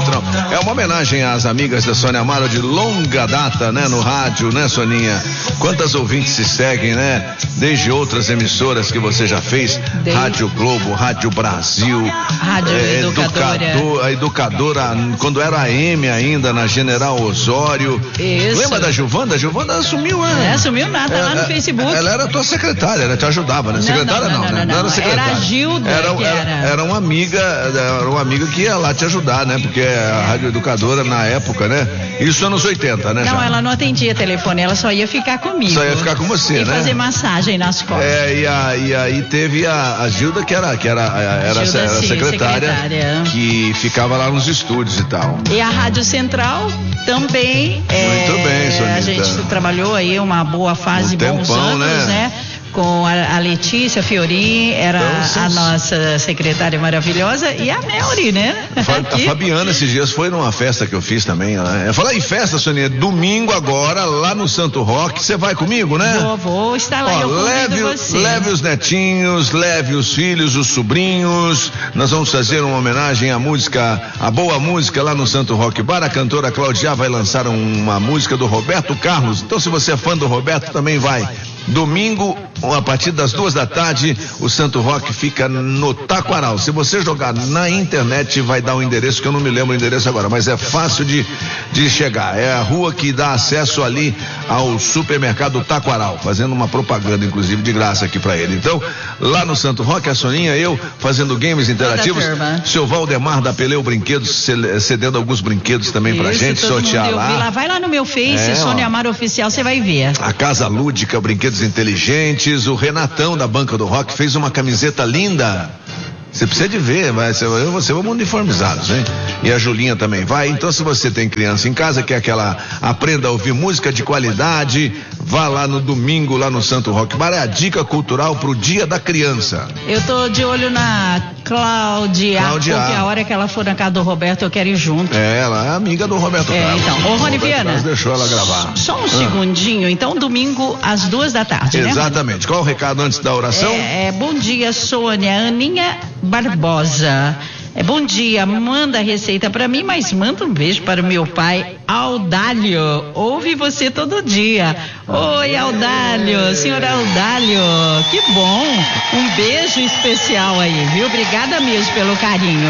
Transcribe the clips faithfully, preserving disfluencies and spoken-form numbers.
patrão. É uma homenagem às amigas da Sônia Amaro de longa data, né? No rádio, né, Soninha? Quantas ouvintes se seguem, né? Desde outras emissoras que você já fez. Desde... Rádio Globo, Rádio Brasil. Rádio é, Educadora. Educador, a Educadora, quando era a M ainda, na General Osório. Isso. Lembra da Gilvanda? A Gilvanda assumiu, né? É, assumiu nada, tá lá no Facebook. Ela era tua secretária, ela te ajudava, né? Secretária não, não, não, não, né? Não, não, não era secretária. Era a Gilda era, que era, era. Era uma amiga, era uma amiga que ia lá te ajudar, né? Porque a Rádio Educadora na época, né? Isso anos oitenta, né? Não, já? Ela não atendia telefone, ela só ia ficar comigo. Só ia ficar com você, e né? E fazer massagem nas costas. É, e, a, e aí teve a, a Gilda, que era, que era, era, Gilda, era sim, secretária, secretária, que ficava lá nos estúdios e tal. E a Rádio Central também. Muito é, bem, Sonita. A gente trabalhou aí uma boa fase, um bons tempão, anos, né? né? Com a, a Letícia Fiorin, era então, a nossa secretária maravilhosa, e a Melri, né? A Fabiana, esses dias, foi numa festa que eu fiz também. Né? Falar em festa, Soninha, domingo agora, lá no Santo Roque, você vai comigo, né? Vou, vou estar lá, Ó, eu leve, você. leve os netinhos, leve os filhos, os sobrinhos. Nós vamos fazer uma homenagem à música, à boa música lá no Santo Roque Bar. A cantora Claudia vai lançar uma música do Roberto Carlos. Então, se você é fã do Roberto, também vai. Domingo, a partir das duas da tarde, o Santo Roque fica no Taquaral. Se você jogar na internet, vai dar um endereço, que eu não me lembro o endereço agora, mas é fácil de, de chegar. É a rua que dá acesso ali ao supermercado Taquaral, fazendo uma propaganda, inclusive, de graça aqui pra ele. Então, lá no Santo Roque, a Soninha, eu, fazendo games interativos, seu Valdemar da Peleu Brinquedos, cedendo alguns brinquedos também pra Isso, gente, sortear lá. lá. Vai lá no meu Face, é, Sônia Amaro Oficial, você vai ver. A Casa Lúdica, Brinquedos Inteligentes, o Renatão da Banca do Rock fez uma camiseta linda. Você precisa de ver, vai, eu e você vamos uniformizados, hein? E a Julinha também vai. Então, se você tem criança em casa, quer que ela aprenda a ouvir música de qualidade, vá lá no domingo, lá no Santo Roque Bar. É a dica cultural pro Dia da Criança. Eu tô de olho na Cláudia, porque a hora que ela for na casa do Roberto, eu quero ir junto. É, ela é amiga do Roberto é, Carlos. Então, ô Rony Viana, deixou ela gravar. Só um ah. segundinho, então, domingo às duas da tarde, né? Exatamente. Qual o recado antes da oração? É, é, bom dia, Sônia. Aninha Barbosa. É, bom dia, manda a receita para mim, mas manda um beijo para o meu pai, Audálio. Ouve você todo dia. Oi, Audálio, senhor Audálio, que bom. Um beijo especial aí, viu? Obrigada mesmo pelo carinho.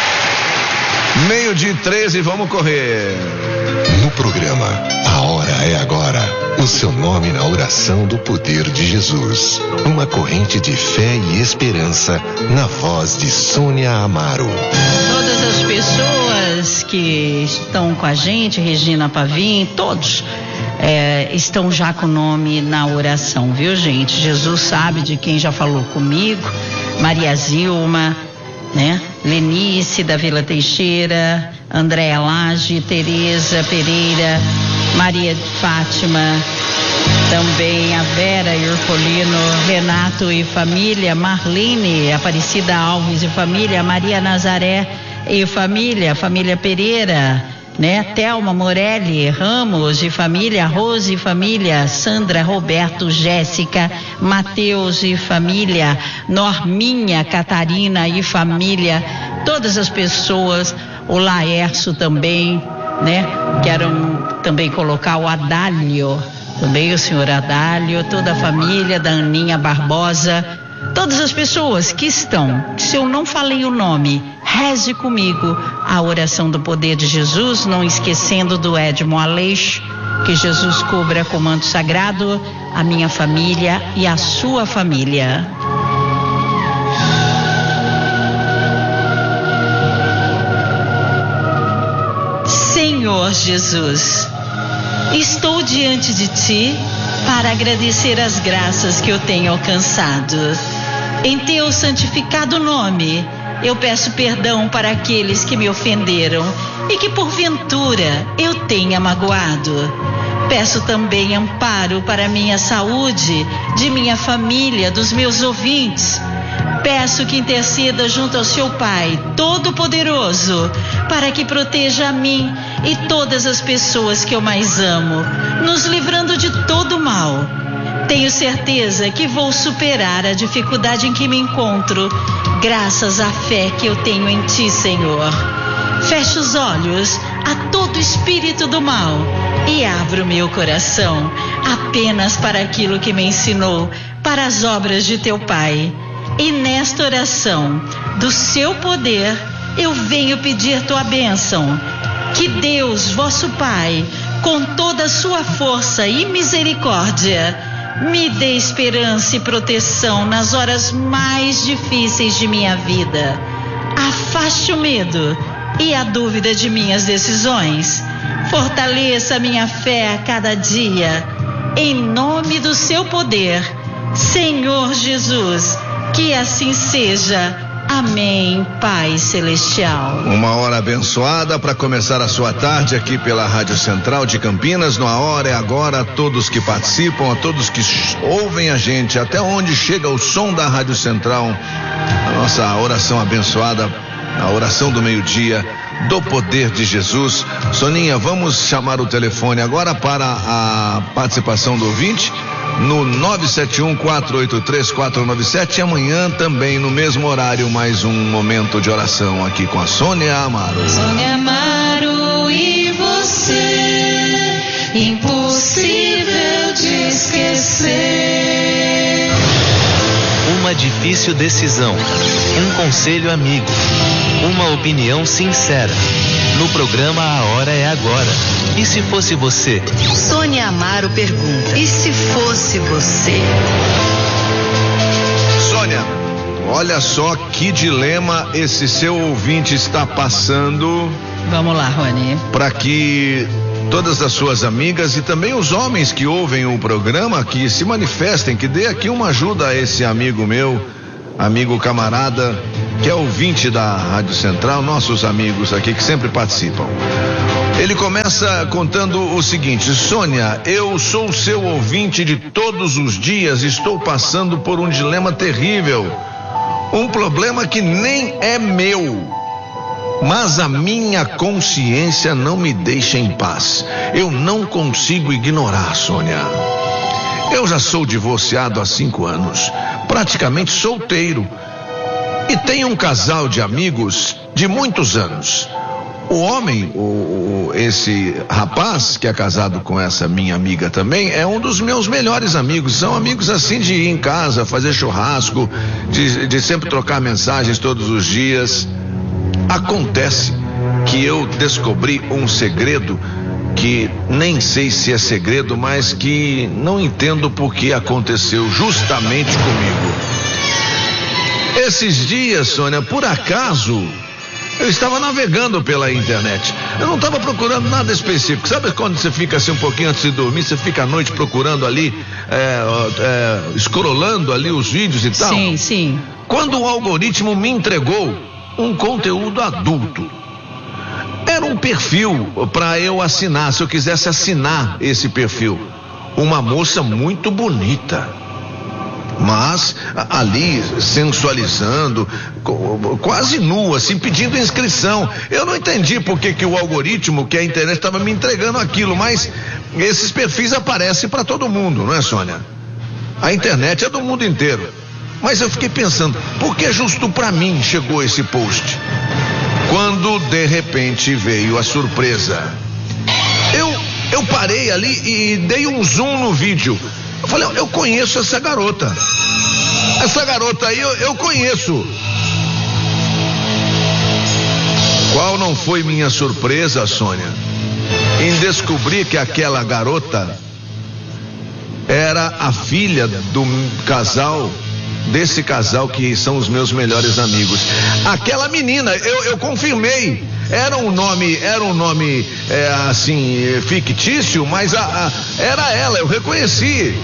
Meio-dia e treze, vamos correr. No programa A Hora é Agora. O seu nome na oração do poder de Jesus. Uma corrente de fé e esperança na voz de Sônia Amaro. Todas as pessoas que estão com a gente, Regina Pavim, todos é, estão já com o nome na oração, viu, gente? Jesus sabe de quem já falou comigo. Maria Zilma, né? Lenice da Vila Teixeira, Andréa Lage, Tereza Pereira, Maria Fátima, também a Vera Irpolino, Renato e família, Marlene Aparecida Alves e família, Maria Nazaré e família, família Pereira, né? Thelma Morelli Ramos e família, Rose e família, Sandra, Roberto, Jéssica, Mateus e família, Norminha, Catarina e família, todas as pessoas, o Laércio também, né? Quero também colocar o Adálio, também o senhor Adálio, toda a família da Aninha Barbosa, todas as pessoas que estão, se eu não falei o nome, reze comigo a oração do poder de Jesus, não esquecendo do Edmo Aleixo, que Jesus cubra com manto sagrado a minha família e a sua família. Senhor Jesus, estou diante de Ti para agradecer as graças que eu tenho alcançado. Em Teu santificado nome, eu peço perdão para aqueles que me ofenderam e que porventura eu tenha magoado. Peço também amparo para minha saúde, de minha família, dos meus ouvintes. Peço que interceda junto ao seu Pai Todo-Poderoso para que proteja a mim e todas as pessoas que eu mais amo, nos livrando de todo mal. Tenho certeza que vou superar a dificuldade em que me encontro, graças à fé que eu tenho em Ti, Senhor. Fecho os olhos a todo espírito do mal e abro meu coração apenas para aquilo que me ensinou, para as obras de teu Pai. E nesta oração do seu poder, eu venho pedir tua bênção. Que Deus, vosso Pai, com toda a sua força e misericórdia, me dê esperança e proteção nas horas mais difíceis de minha vida. Afaste o medo e a dúvida de minhas decisões. Fortaleça a minha fé a cada dia. Em nome do seu poder, Senhor Jesus, que assim seja. Amém, Pai Celestial. Uma hora abençoada para começar a sua tarde aqui pela Rádio Central de Campinas. No A Hora é Agora, a todos que participam, a todos que ouvem a gente, até onde chega o som da Rádio Central, a nossa oração abençoada, a oração do meio-dia, do poder de Jesus. Soninha, vamos chamar o telefone agora para a participação do ouvinte no nove sete um, quatro oito três, quatro nove sete. Amanhã também no mesmo horário, mais um momento de oração aqui com a Sônia Amaro. Sônia Amaro e você, impossível de esquecer. Uma difícil decisão, um conselho amigo, uma opinião sincera. No programa A Hora é Agora. E se fosse você? Sônia Amaro pergunta: e se fosse você? Sônia, olha só que dilema esse seu ouvinte está passando. Vamos lá, Rony. Para que todas as suas amigas e também os homens que ouvem o programa, que se manifestem, que dê aqui uma ajuda a esse amigo meu, amigo camarada, que é ouvinte da Rádio Central, nossos amigos aqui que sempre participam. Ele começa contando o seguinte: Sônia, eu sou seu ouvinte de todos os dias, estou passando por um dilema terrível, um problema que nem é meu, mas a minha consciência não me deixa em paz. Eu não consigo ignorar, Sônia. Eu já sou divorciado há cinco anos, praticamente solteiro, e tenho um casal de amigos de muitos anos. O homem, o, o, esse rapaz que é casado com essa minha amiga também, é um dos meus melhores amigos. São amigos assim de ir em casa, fazer churrasco, de, de sempre trocar mensagens todos os dias. Acontece que eu descobri um segredo que nem sei se é segredo, mas que não entendo por que aconteceu justamente comigo. Esses dias, Sônia, por acaso, eu estava navegando pela internet. Eu não estava procurando nada específico. Sabe quando você fica assim um pouquinho antes de dormir, você fica à noite procurando ali, é, é, escrolando ali os vídeos e tal? Sim, sim. Quando o algoritmo me entregou um conteúdo adulto. Era um perfil para eu assinar, se eu quisesse assinar esse perfil. Uma moça muito bonita, mas ali sensualizando, quase nua, assim, pedindo inscrição. Eu não entendi por que que o algoritmo, que a internet estava me entregando aquilo, mas esses perfis aparecem para todo mundo, não é, Sônia? A internet é do mundo inteiro. Mas eu fiquei pensando, por que justo para mim chegou esse post? Quando de repente veio a surpresa. Eu, eu parei ali e dei um zoom no vídeo. Eu falei, eu conheço essa garota. Essa garota aí eu, eu conheço. Qual não foi minha surpresa, Sônia, em descobrir que aquela garota era a filha do casal, desse casal que são os meus melhores amigos. Aquela menina, eu, eu confirmei, era um nome, era um nome é, assim, fictício, mas a, a, era ela, eu reconheci.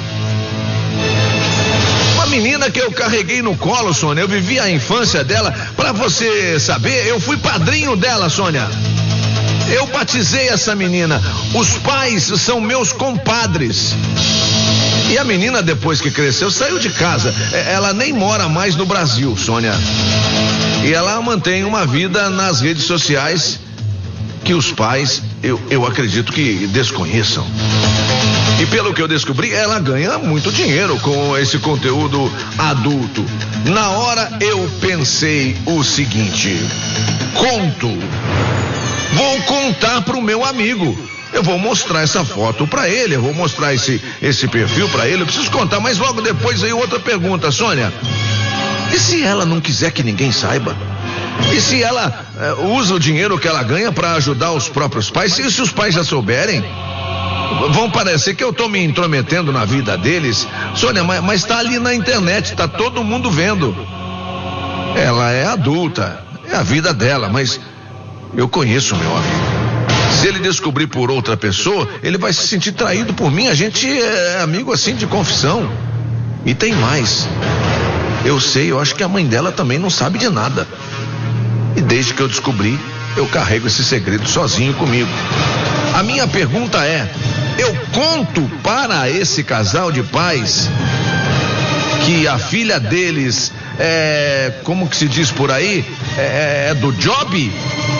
Uma menina que eu carreguei no colo, Sônia, eu vivi a infância dela. Pra você saber, eu fui padrinho dela, Sônia. Eu batizei essa menina. Os pais são meus compadres. E a menina, depois que cresceu, saiu de casa. Ela nem mora mais no Brasil, Sônia. E ela mantém uma vida nas redes sociais que os pais, eu, eu acredito que desconheçam. E pelo que eu descobri, ela ganha muito dinheiro com esse conteúdo adulto. Na hora eu pensei o seguinte: conto. Vou contar pro meu amigo. Eu vou mostrar essa foto pra ele, eu vou mostrar esse, esse perfil pra ele, eu preciso contar, mas logo depois aí outra pergunta, Sônia. E se ela não quiser que ninguém saiba? E se ela uh, usa o dinheiro que ela ganha pra ajudar os próprios pais? E se os pais já souberem? Vão parecer que eu tô me intrometendo na vida deles. Sônia, mas, mas tá ali na internet, tá todo mundo vendo. Ela é adulta, é a vida dela, mas eu conheço meu amigo. Se ele descobrir por outra pessoa, ele vai se sentir traído por mim. A gente é amigo assim de confissão. E tem mais. Eu sei, eu acho que a mãe dela também não sabe de nada. E desde que eu descobri, eu carrego esse segredo sozinho comigo. A minha pergunta é: eu conto para esse casal de pais que a filha deles é, como que se diz por aí, é, é do job?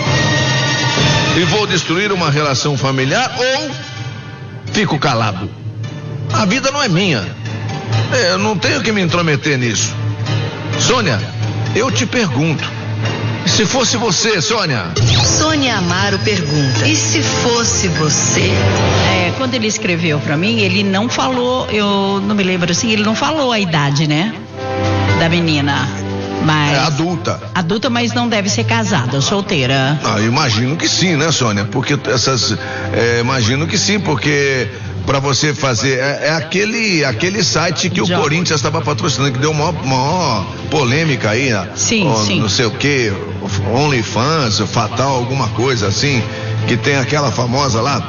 E vou destruir uma relação familiar ou fico calado? A vida não é minha. Eu não tenho que me intrometer nisso. Sônia, eu te pergunto. Se fosse você, Sônia? Sônia Amaro pergunta: e se fosse você? É, quando ele escreveu pra mim, ele não falou, eu não me lembro assim, ele não falou a idade, né? Da menina. Mas, é adulta. Adulta, mas não deve ser casada, solteira. Ah, imagino que sim, né, Sônia? Porque essas. É, imagino que sim, porque pra você fazer. É, é aquele, aquele site que o Job. Corinthians estava patrocinando, que deu maior, maior polêmica aí, né? Sim, oh, sim. Não sei o que, OnlyFans, Fatal, alguma coisa assim, que tem aquela famosa lá.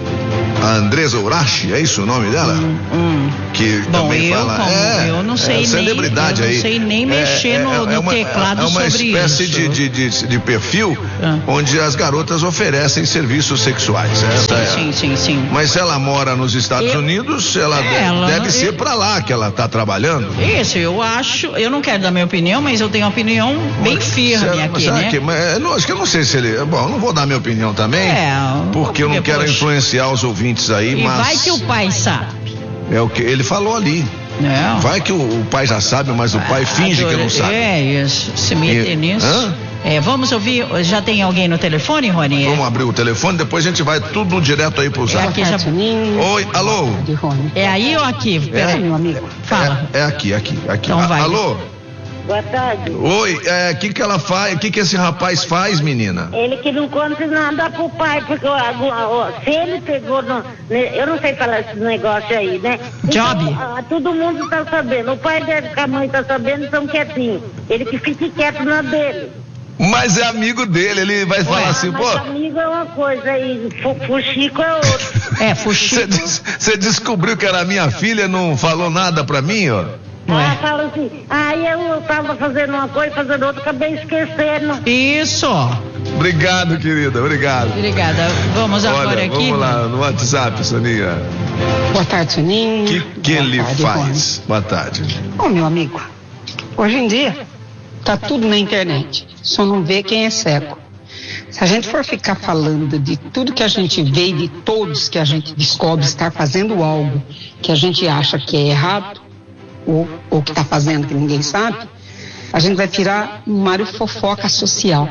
A Andresa Urashi, é isso o nome dela? Hum, hum. Que Bom, também eu, fala. como, é, eu não sei é celebridade nem, eu aí. não sei nem mexer é, no, é, no é uma, teclado é uma sobre espécie isso. De, de, de, de perfil ah. onde as garotas oferecem serviços sexuais. Essa é. Sim, sim, sim. Mas se ela mora nos Estados eu, Unidos, ela, é, deve, ela deve ser eu, pra lá que ela tá trabalhando. Isso, eu acho, eu não quero dar minha opinião, mas eu tenho uma opinião bem mas, firme será, aqui, será né? Que, mas, não, acho que eu não sei se ele. Bom, eu não vou dar minha opinião também, é, porque eu não depois, quero influenciar os ouvintes aí, e mas. vai que o pai sabe. É o que ele falou ali. Não. Vai que o, o pai já sabe, mas o pai finge Adoro, que não sabe. É isso, se meter E, nisso. hã? É, vamos ouvir, já tem alguém no telefone, Rony? Vamos abrir o telefone, depois a gente vai tudo direto aí pro É zap. aqui já... Oi, alô? É aí ou aqui? Pera aí, meu amigo. Fala. É, é aqui, aqui, aqui. Então A, vai. Alô? Boa tarde. Oi, é, que que ela faz, o que que esse rapaz faz, menina? Ele que não conta nada pro pai, porque ó, ó, se ele pegou no, eu não sei falar esse negócio aí, né? Job. Então, ó, todo mundo tá sabendo, o pai dele que a mãe tá sabendo, estão quietinhos. Ele que fique quieto na dele. Mas é amigo dele, ele vai falar Ah, assim, mas pô... amigo é uma coisa e fuxico é outra. É, fuxico. Você descobriu que era minha filha e não falou nada pra mim, ó? Ah, fala assim, aí ah, eu tava fazendo uma coisa, fazendo outra, acabei esquecendo. Isso. Obrigado, querida, obrigado. Obrigada. Vamos agora Olha, aqui. vamos lá, no WhatsApp, Soninha. Boa tarde, Soninha. O que, que Boa ele tarde, faz? Rony. Boa tarde. Ô, meu amigo, hoje em dia tá tudo na internet, só não vê quem é cego. Se a gente for ficar falando de tudo que a gente vê e de todos que a gente descobre estar fazendo algo que a gente acha que é errado, ou, ou que está fazendo que ninguém sabe, a gente vai virar um Mário Fofoca social.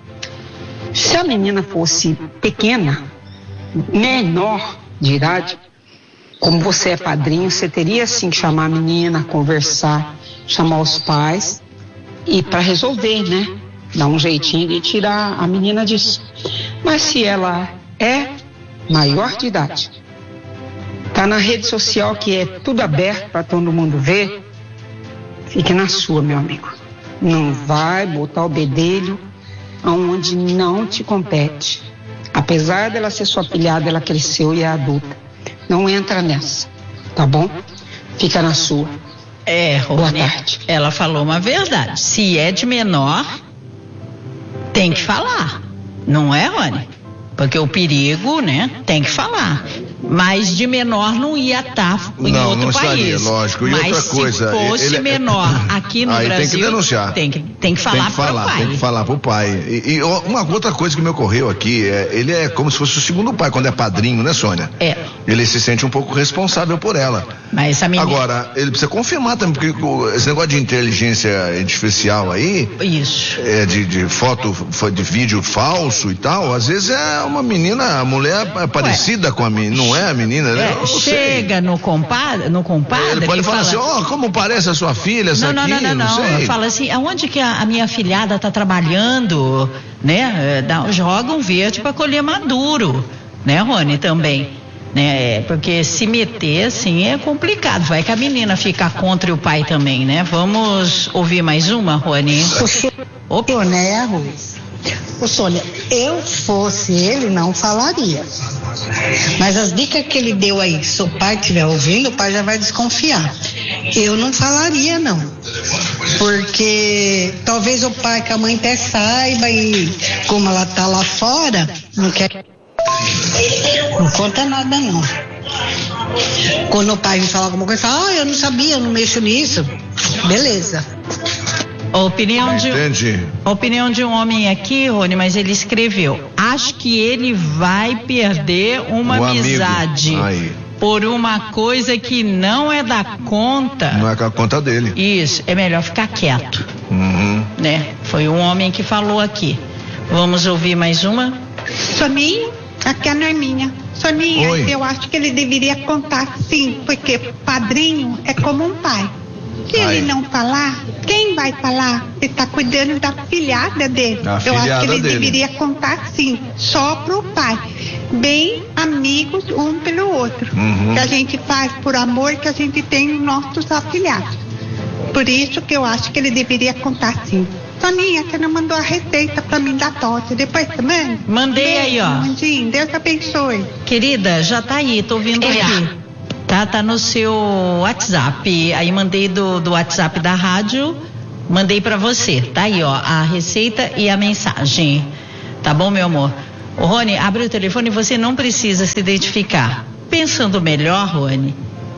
Se a menina fosse pequena, menor de idade, como você é padrinho, você teria sim que chamar a menina, conversar, chamar os pais e para resolver, né? Dar um jeitinho de tirar a menina disso. Mas se ela é maior de idade, tá na rede social que é tudo aberto para todo mundo ver, fique na sua, meu amigo. Não vai botar o bedelho aonde não te compete. Apesar dela ser sua filhada, ela cresceu e é adulta. Não entra nessa, tá bom? Fica na sua. É, Rony, boa tarde. Ela falou uma verdade. Se é de menor, tem que falar. Não é, Rony? Porque o perigo, né, tem que falar. Mas de menor não ia estar em não, outro não país. Estaria, lógico. E mas outra coisa, se fosse ele, menor aqui no aí Brasil, tem que denunciar. Tem que, tem que falar tem que falar, pro pai. Tem que falar pro pai. E, e uma outra coisa que me ocorreu aqui, é, ele é como se fosse o segundo pai, quando é padrinho, né, Sônia? É. ele se sente um pouco responsável por ela. Mas essa menina... Agora, ele precisa confirmar também, porque esse negócio de inteligência artificial aí, isso, é de, de foto, de vídeo falso e tal, às vezes é uma menina, a mulher é parecida Ué, com a menina, não é a menina, né? É, chega sei. no compadre, no compadre, ele pode falar fala... assim, ó, oh, como parece a sua filha, essa não, aqui, não, não, não, não, não sei. Fala assim, aonde que a, a minha filhada tá trabalhando, né? Dá, joga um verde para colher maduro, né, Rony, também. Né? Porque se meter assim é complicado, vai que a menina fica contra o pai também, né? Vamos ouvir mais uma, Rony? O Sônia é arroz. O Sônia, eu fosse ele, não falaria. Mas as dicas que ele deu aí, se o pai estiver ouvindo, o pai já vai desconfiar. Eu não falaria, não. Porque talvez o pai que a mãe até saiba e como ela tá lá fora, não quer... Não conta nada, não. Quando o pai me fala alguma coisa, fala, ah, eu não sabia, eu não mexo nisso. Beleza. A opinião de, Entendi. a opinião de um homem aqui, Rony, mas ele escreveu, acho que ele vai perder uma o amizade por uma coisa que não é da conta. Não é da conta dele. Isso, é melhor ficar quieto. Uhum. Né? Foi um homem que falou aqui. Vamos ouvir mais uma? Soninho, aqui é a Norminha. Soninha, Oi. Eu acho que ele deveria contar sim, porque padrinho é como um pai. Se Ai. ele não falar, quem vai falar? Ele está cuidando da filhada dele. A Eu acho que ele dele. deveria contar sim, só pro pai. Bem amigos um pelo outro. Uhum. Que a gente faz por amor que a gente tem nos nossos afilhados. Por isso que eu acho que ele deveria contar sim. Soninha, você não mandou a receita pra mim da torta. Depois você manda? Mandei Beijo, aí, ó. Mandinho, Deus abençoe. Querida, já tá aí, tô ouvindo É. aqui. Tá, tá no seu WhatsApp. Aí mandei do, do WhatsApp da rádio, mandei pra você. Tá aí, ó, a receita e a mensagem. Tá bom, meu amor? Ô, Rony, abre o telefone e você não precisa se identificar. Pensando melhor, Rony,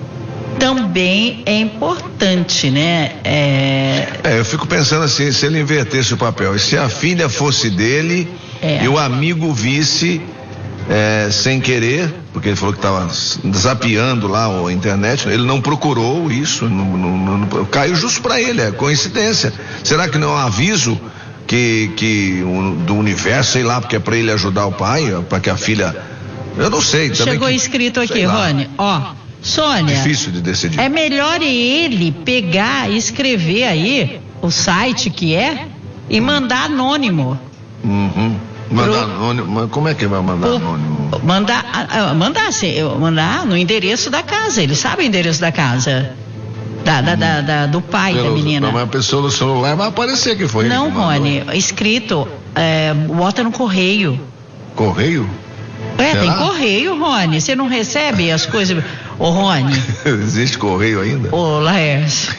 também é importante, né? É... é, eu fico pensando assim, se ele invertesse o papel, e se a filha fosse dele É. e o amigo visse é, sem querer, porque ele falou que estava zapeando lá a internet, ele não procurou isso, não, não, não, caiu justo para ele, é coincidência. Será que não é um aviso que, que um, do universo, sei lá, porque é para ele ajudar o pai, para que a filha, eu não sei. Também Chegou que, escrito aqui, Rony, ó, Sônia, difícil de decidir. É melhor ele pegar e escrever aí o site que é e mandar anônimo. Uhum. Mandar Pro... anônimo, como é que vai mandar o... anônimo? Mandar, ah, mandar, sim, mandar no endereço da casa, ele sabe o endereço da casa, da, da, da, da do pai Pelo, da menina. Mas a pessoa no celular vai aparecer que foi Não, ele que mandou. Rony, escrito, é, bota no correio. Correio? É, Será? tem correio, Rony, você não recebe as coisas... Ô, Rony. Existe correio ainda? Ô, Laércio.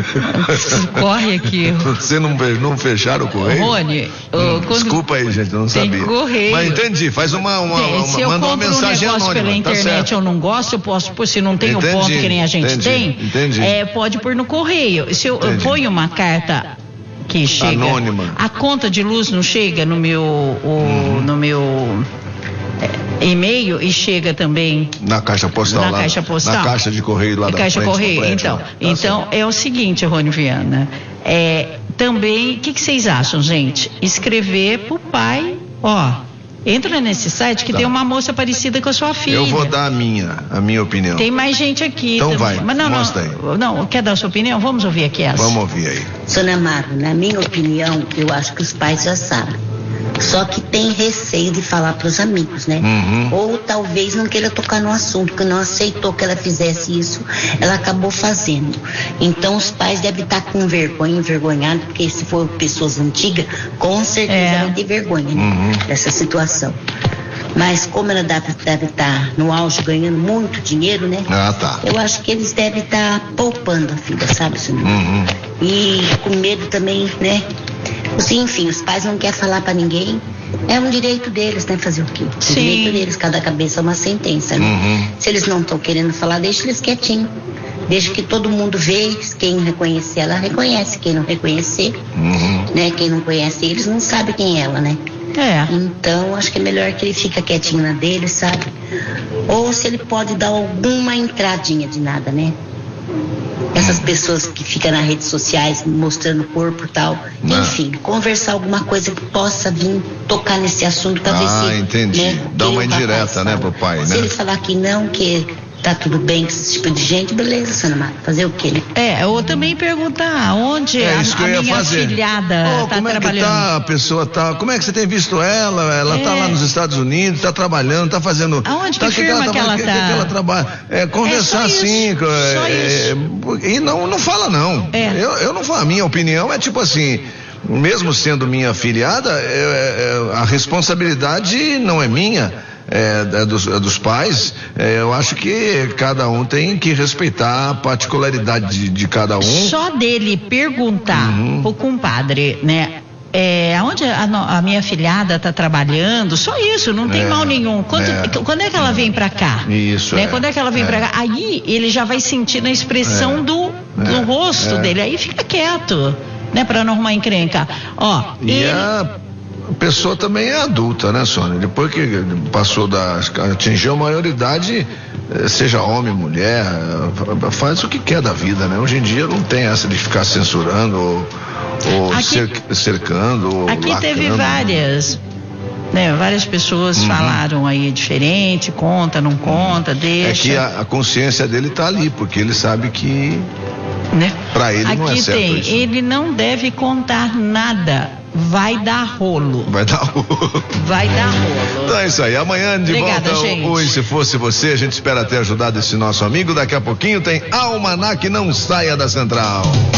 Corre aqui. Você não, não fecharam o correio? Rony. Hum, quando... Desculpa aí, gente, eu não tem sabia. correio. Mas entendi, faz uma, uma, tem, uma se eu manda uma compro mensagem um negócio anônima. pela internet tá eu não gosto, eu posso pôr, se não tem o ponto que nem a gente entendi, tem, entendi. É, pode pôr no correio. Se eu, eu ponho uma carta que chega... Anônima. A conta de luz não chega no meu... O, uhum. No meu... e-mail e chega também na caixa postal na lá, caixa postal na caixa de correio lá da caixa frente, correio prédio, então tá então certo. É o seguinte, Rony Viana, é, também o que, que vocês acham, gente? Escrever pro pai, ó, entra nesse site que Tá. tem uma moça parecida com a sua filha. Eu vou dar a minha a minha opinião. Tem mais gente aqui então também. vai, mas não, mostra não, aí. não, quer dar a sua opinião? Vamos ouvir aqui essa. Vamos ouvir aí. Sônia Amaro, na minha opinião, eu acho que os pais já sabem. Só que tem receio de falar para os amigos, né? Uhum. Ou talvez não queira tocar no assunto, porque não aceitou que ela fizesse isso, ela acabou fazendo. Então os pais devem estar com vergonha, envergonhados, porque se for pessoas antigas, com certeza É. vai ter vergonha, né? Uhum. Dessa situação. Mas como ela deve, deve estar no auge ganhando muito dinheiro, né? Ah, tá. Eu acho que eles devem estar poupando a filha, sabe, senhor? Uhum. E com medo também, né? Assim, enfim, os pais não querem falar pra ninguém. É um direito deles, né? Fazer o quê? O Sim. direito deles, cada cabeça é uma sentença, né? Uhum. Se eles não estão querendo falar, deixa eles quietinhos. Deixa que todo mundo vê, quem reconhecer, ela reconhece. Quem não reconhecer, Uhum. né? Quem não conhece eles não sabe quem é ela, né? É. Então, acho que é melhor que ele fica quietinho na dele, sabe? Ou se ele pode dar alguma entradinha de nada, né? Essas pessoas que ficam nas redes sociais mostrando o corpo e tal. Não. Enfim, conversar alguma coisa que possa vir tocar nesse assunto, talvez. Ah, se, entendi. Né, Dá uma indireta, fala. né, pro pai, se né? ele falar que não, que tá tudo bem com esse tipo de gente, beleza, Sônia Mara. Fazer o quê, né? É, ou também perguntar onde É a, isso que eu a ia minha fazer. filhada Oh, tá como é que trabalhando. tá a pessoa tá? Como é que você tem visto ela? Ela É. tá lá nos Estados Unidos, tá trabalhando, tá fazendo. Aonde tá, que firma que ela que, tá? que ela trabalha? É, conversar É, só assim, isso. é, Só é, e não não fala não. É. Eu, eu não falo. A minha opinião é tipo assim. Mesmo sendo minha afilhada, é, é, a responsabilidade não é minha. É, é, dos, é dos pais. É, eu acho que cada um tem que respeitar a particularidade de, de cada um. Só dele perguntar Uhum. pro compadre, né? É, onde a, no- a minha filhada tá trabalhando, só isso, não tem É, mal nenhum. Quando é. quando é que ela vem pra cá? Isso, Né? é. Quando é que ela vem É. pra cá? Aí ele já vai sentir na expressão É. do, do É. rosto É. dele, aí fica quieto, né? Pra não arrumar encrenca. Ó, E ele... a pessoa também é adulta, né, Sônia? Depois que passou da. atingiu a maioridade, eh, seja homem, mulher, eh, faz o que quer da vida, né? Hoje em dia não tem essa de ficar censurando ou, ou Aqui- cer- cercando. Ou Aqui teve lacrando. várias, né? Várias pessoas Uhum. falaram aí diferente, conta, não conta, É deixa. que a, a consciência dele tá ali, porque ele sabe que Né? pra ele Aqui não é certo tem, isso. ele não deve contar nada, vai dar rolo, Vai dar o. vai dar rolo. Então é isso aí. Amanhã de Obrigada, volta gente. o E Se Fosse Você. A gente espera ter ajudado esse nosso amigo. Daqui a pouquinho tem Almanac, não saia da central.